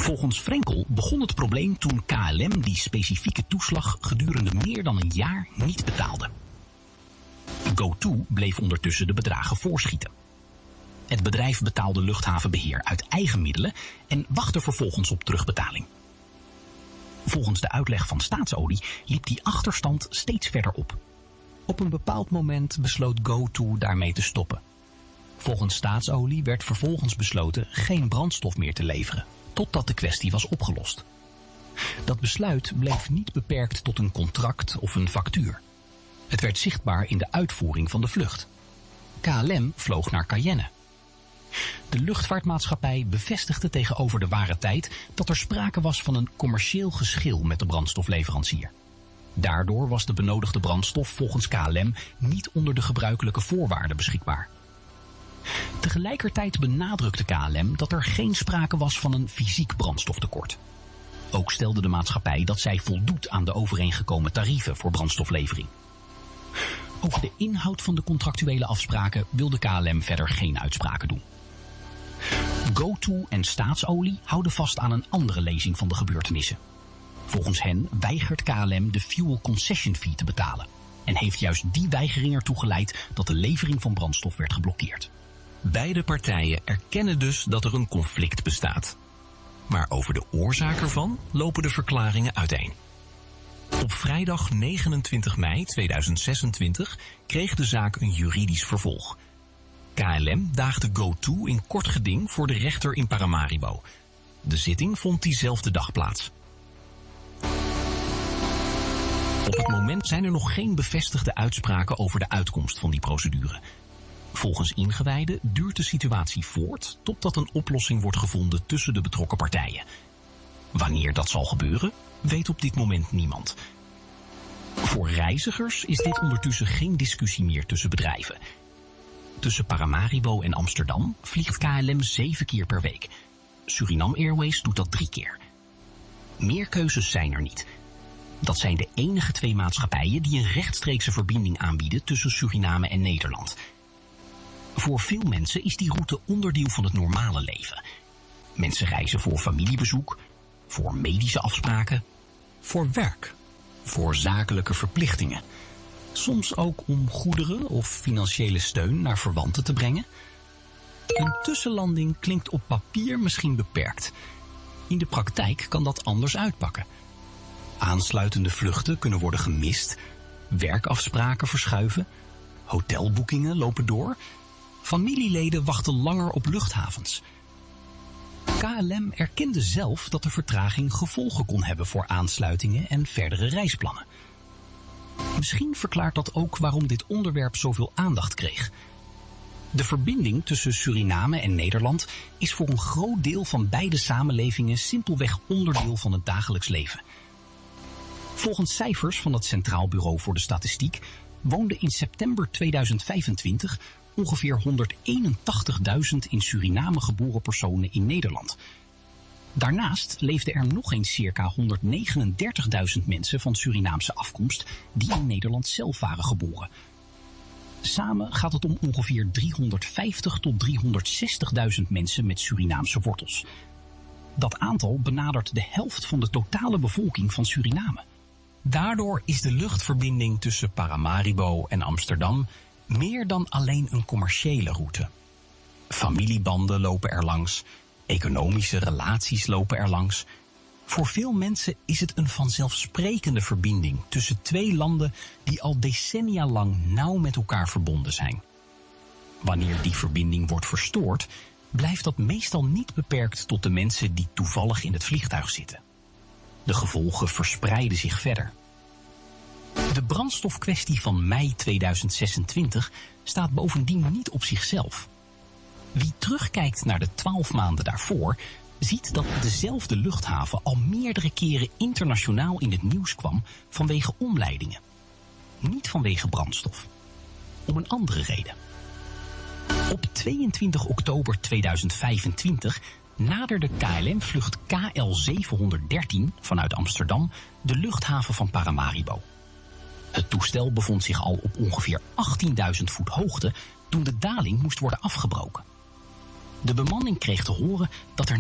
Volgens Frenkel begon het probleem toen KLM die specifieke toeslag gedurende meer dan een jaar niet betaalde. GoTo bleef ondertussen de bedragen voorschieten. Het bedrijf betaalde luchthavenbeheer uit eigen middelen en wachtte vervolgens op terugbetaling. Volgens de uitleg van Staatsolie liep die achterstand steeds verder op. Op een bepaald moment besloot GoTo daarmee te stoppen. Volgens Staatsolie werd vervolgens besloten geen brandstof meer te leveren, totdat de kwestie was opgelost. Dat besluit bleef niet beperkt tot een contract of een factuur. Het werd zichtbaar in de uitvoering van de vlucht. KLM vloog naar Cayenne. De luchtvaartmaatschappij bevestigde tegenover de Ware Tijd dat er sprake was van een commercieel geschil met de brandstofleverancier. Daardoor was de benodigde brandstof volgens KLM niet onder de gebruikelijke voorwaarden beschikbaar. Tegelijkertijd benadrukte KLM dat er geen sprake was van een fysiek brandstoftekort. Ook stelde de maatschappij dat zij voldoet aan de overeengekomen tarieven voor brandstoflevering. Over de inhoud van de contractuele afspraken wilde KLM verder geen uitspraken doen. GoTo en Staatsolie houden vast aan een andere lezing van de gebeurtenissen. Volgens hen weigert KLM de fuel concession fee te betalen en heeft juist die weigering ertoe geleid dat de levering van brandstof werd geblokkeerd. Beide partijen erkennen dus dat er een conflict bestaat. Maar over de oorzaak ervan lopen de verklaringen uiteen. Op vrijdag 29 mei 2026 kreeg de zaak een juridisch vervolg. KLM daagde GoTo in kort geding voor de rechter in Paramaribo. De zitting vond diezelfde dag plaats. Op het moment zijn er nog geen bevestigde uitspraken over de uitkomst van die procedure. Volgens ingewijden duurt de situatie voort totdat een oplossing wordt gevonden tussen de betrokken partijen. Wanneer dat zal gebeuren, weet op dit moment niemand. Voor reizigers is dit ondertussen geen discussie meer tussen bedrijven. Tussen Paramaribo en Amsterdam vliegt KLM 7 keer per week. Suriname Airways doet dat 3 keer. Meer keuzes zijn er niet. Dat zijn de enige 2 maatschappijen die een rechtstreekse verbinding aanbieden tussen Suriname en Nederland. Voor veel mensen is die route onderdeel van het normale leven. Mensen reizen voor familiebezoek, voor medische afspraken, voor werk, voor zakelijke verplichtingen. Soms ook om goederen of financiële steun naar verwanten te brengen. Een tussenlanding klinkt op papier misschien beperkt. In de praktijk kan dat anders uitpakken. Aansluitende vluchten kunnen worden gemist, werkafspraken verschuiven, hotelboekingen lopen door, familieleden wachten langer op luchthavens. KLM erkende zelf dat de vertraging gevolgen kon hebben voor aansluitingen en verdere reisplannen. Misschien verklaart dat ook waarom dit onderwerp zoveel aandacht kreeg. De verbinding tussen Suriname en Nederland is voor een groot deel van beide samenlevingen simpelweg onderdeel van het dagelijks leven. Volgens cijfers van het Centraal Bureau voor de Statistiek woonden in september 2025 ongeveer 181.000 in Suriname geboren personen in Nederland. Daarnaast leefden er nog eens circa 139.000 mensen van Surinaamse afkomst die in Nederland zelf waren geboren. Samen gaat het om ongeveer 350 tot 360.000 mensen met Surinaamse wortels. Dat aantal benadert de helft van de totale bevolking van Suriname. Daardoor is de luchtverbinding tussen Paramaribo en Amsterdam meer dan alleen een commerciële route. Familiebanden lopen er langs, economische relaties lopen er langs. Voor veel mensen is het een vanzelfsprekende verbinding tussen 2 landen die al decennia lang nauw met elkaar verbonden zijn. Wanneer die verbinding wordt verstoord, blijft dat meestal niet beperkt tot de mensen die toevallig in het vliegtuig zitten. De gevolgen verspreiden zich verder. De brandstofkwestie van mei 2026 staat bovendien niet op zichzelf. Wie terugkijkt naar de 12 maanden daarvoor, ziet dat dezelfde luchthaven al meerdere keren internationaal in het nieuws kwam vanwege omleidingen. Niet vanwege brandstof. Om een andere reden. Op 22 oktober 2025 naderde KLM-vlucht KL 713 vanuit Amsterdam de luchthaven van Paramaribo. Het toestel bevond zich al op ongeveer 18.000 voet hoogte toen de daling moest worden afgebroken. De bemanning kreeg te horen dat er